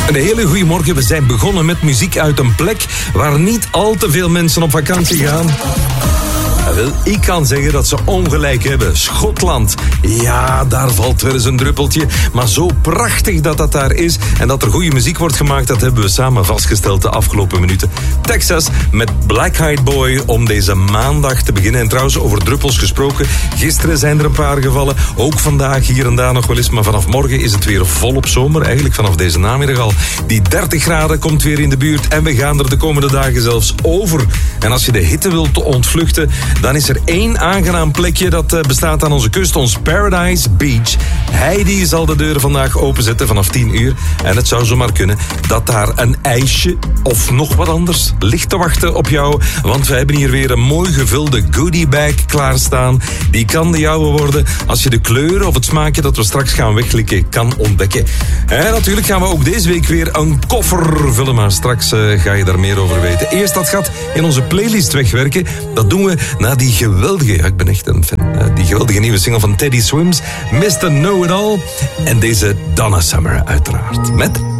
Een hele goede morgen. We zijn begonnen met muziek uit een plek waar niet al te veel mensen op vakantie gaan. Wel, ik kan zeggen dat ze ongelijk hebben. Schotland. Ja, daar valt wel eens een druppeltje. Maar zo prachtig dat dat daar is en dat er goede muziek wordt gemaakt, dat hebben we samen vastgesteld de afgelopen minuten. Texas met Black Eyed Boy om deze maandag te beginnen. En trouwens, over druppels gesproken. Gisteren zijn er een paar gevallen. Ook vandaag hier en daar nog wel eens. Maar vanaf morgen is het weer volop zomer. Eigenlijk vanaf deze namiddag al. Die 30 graden komt weer in de buurt. En we gaan er de komende dagen zelfs over. En als je de hitte wilt ontvluchten, dan is er één aangenaam plekje dat bestaat aan onze kust, ons Paradise Beach. Heidi zal de deuren vandaag openzetten vanaf 10 uur. En het zou zomaar kunnen dat daar een ijsje of nog wat anders ligt te wachten op jou. Want we hebben hier weer een mooi gevulde goodiebag klaarstaan. Die kan de jouwe worden als je de kleuren of het smaakje dat we straks gaan weglikken kan ontdekken. En natuurlijk gaan we ook deze week weer een koffer vullen. Maar straks ga je daar meer over weten. Eerst dat gat in onze playlist wegwerken. Dat doen we na die geweldige, ja, ik ben echt een fan, die geweldige nieuwe single van Teddy Swims, Mr. Know-It-All. En deze Donna Summer uiteraard. Met